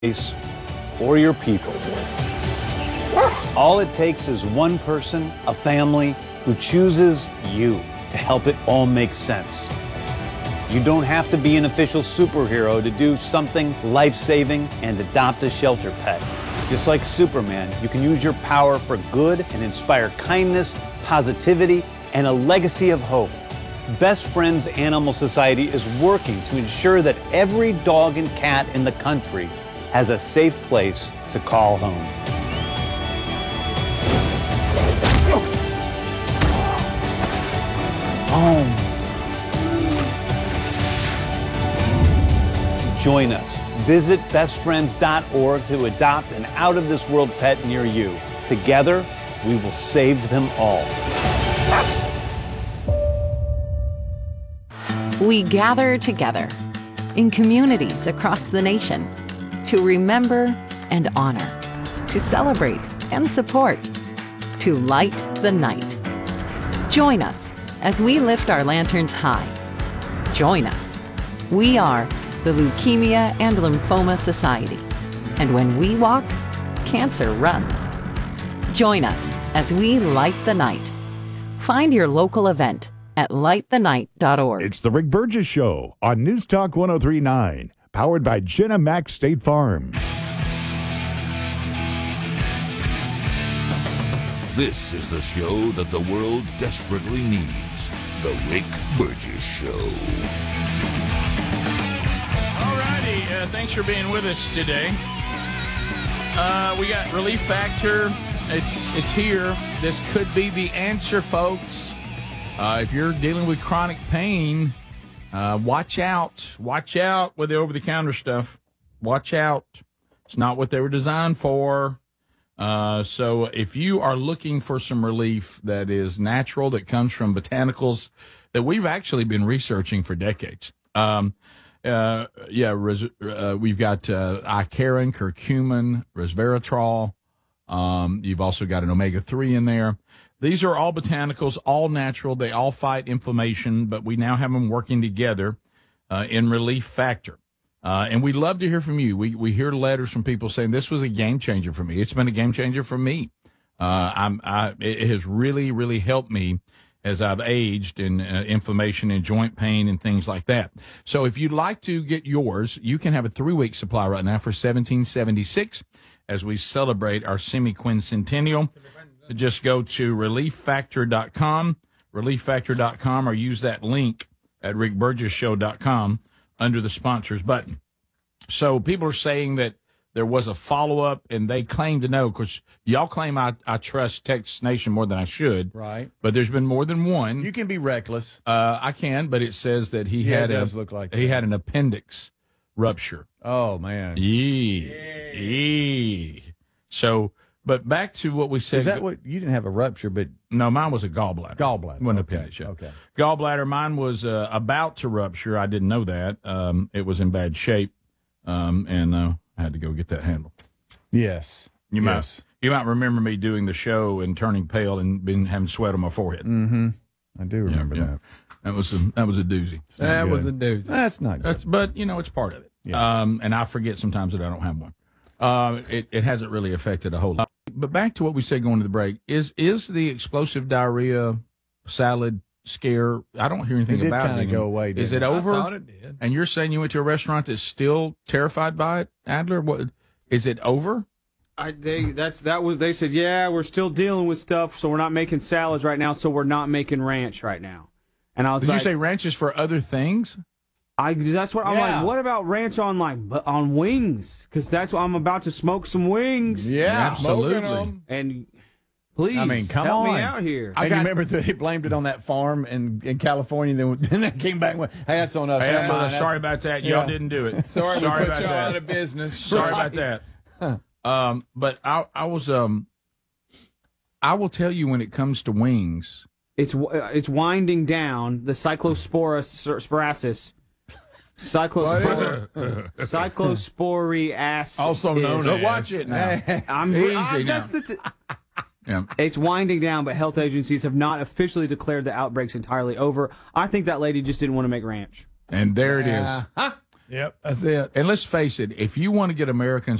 place or your people. All it takes is one person, a family, who chooses you to help it all make sense. You don't have to be an official superhero to do something life-saving and adopt a shelter pet. Just like Superman, you can use your power for good and inspire kindness, positivity, and a legacy of hope. Best Friends Animal Society is working to ensure that every dog and cat in the country has a safe place to call home. Home. Join us. Visit bestfriends.org to adopt an out-of-this-world pet near you. Together, we will save them all. We gather together in communities across the nation to remember and honor, to celebrate and support, to light the night. Join us as we lift our lanterns high. Join us. We are the Leukemia and Lymphoma Society. And when we walk, cancer runs. Join us as we light the night. Find your local event at lightthenight.org. It's the Rick Burgess Show on News Talk 1039, powered by Jenna Max State Farm. This is the show that the world desperately needs. The Rick Burgess Show. Thanks for being with us today. We got Relief Factor. It's here. This could be the answer, folks. If you're dealing with chronic pain, watch out. Watch out with the over-the-counter stuff. Watch out. It's not what they were designed for. So if you are looking for some relief that is natural, that comes from botanicals that we've actually been researching for decades. We've got Icariin, curcumin, resveratrol. You've also got an omega-3 in there. These are all botanicals, all natural. They all fight inflammation, but we now have them working together in Relief Factor. And we love to hear from you. We hear letters from people saying this was a game changer for me. It's been a game changer for me. It has really, really helped me as I've aged in inflammation and joint pain and things like that. So if you'd like to get yours, you can have a 3-week supply right now for $17.76 as we celebrate our semi-quincentennial. Just go to relieffactor.com, relieffactor.com, or use that link at rickburgesshow.com under the sponsors button. So people are saying that there was a follow-up, and they claim to know, because y'all claim I trust Texas Nation more than I should. Right. But there's been more than one. You can be reckless. I can, but it says that he had had an appendix rupture. Oh, man. Yee. So, but back to what we said. Is that what, you didn't have a rupture, but. No, mine was a gallbladder. Gallbladder. Wasn't appendix yet. Okay. Gallbladder, mine was about to rupture. I didn't know that. It was in bad shape, and I had to go get that handled. Yes. You might remember me doing the show and turning pale and having sweat on my forehead. Mm-hmm. I do remember that. That was a doozy. That was a doozy. That's not good. But it's part of it. Yeah. And I forget sometimes that I don't have one. It hasn't really affected a whole lot. But back to what we said going to the break, is the explosive diarrhea salad scare, I don't hear anything about it. It did kind of go away, Is it over? I thought it did. And you're saying you went to a restaurant that's still terrified by it, Adler? What is it over? They said, yeah, we're still dealing with stuff, so we're not making salads right now, so we're not making ranch right now. And I was Did like, you say ranch is for other things? That's what I'm like. What about ranch on wings? Because that's what I'm about to smoke some wings. Yeah, absolutely. And please, come help on. me out here. And you remember they blamed it on that farm in California, then they came back and went, hey, that's on us. Hey, sorry about that. Y'all didn't do it. Sorry about y'all that. out of business. Sorry about that. But I will tell you, when it comes to wings, it's winding down the cyclosporiasis. Cyclosporiasis. Also known as. Watch it now. Easy now. Yeah. It's winding down, but health agencies have not officially declared the outbreaks entirely over. I think that lady just didn't want to make ranch. And there it is. Yep, that's it. And let's face it, if you want to get Americans